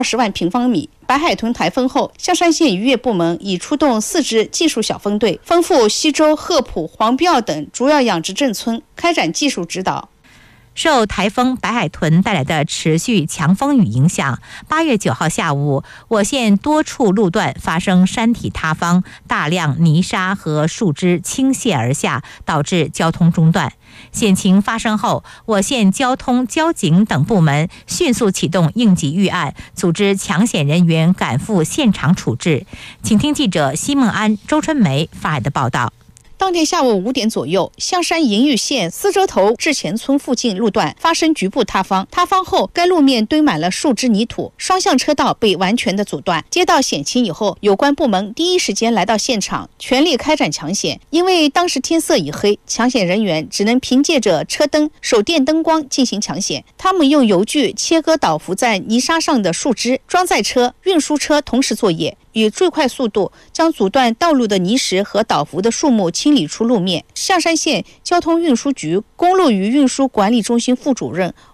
20万平方米。白海豚台风后，象山县渔业部门已出动4支技术小分队，奔赴西周、鹤浦、黄标等主要养殖镇村，开展技术指导。 受台风白海豚带来的持续强风雨影响，8月9号下午，我县多处路段发生山体塌方，大量泥沙和树枝倾泻而下，导致交通中断。险情发生后，我县交通、交警等部门迅速启动应急预案，组织抢险人员赶赴现场处置。请听记者奚梦安、周春梅发来的报道。 当天下午5点左右，象山银玉县四洲头至前村附近路段发生局部塌方。塌方后，该路面堆满了树枝泥土，双向车道被完全的阻断。接到险情以后，有关部门第一时间来到现场，全力开展抢险。因为当时天色已黑，抢险人员只能凭借着车灯、手电灯光进行抢险。他们用油锯切割倒伏在泥沙上的树枝，装载车、运输车同时作业，以最快速度将阻断道路的泥石和倒伏的树木清理出路面。象山县交通运输局公路与运输管理中心副主任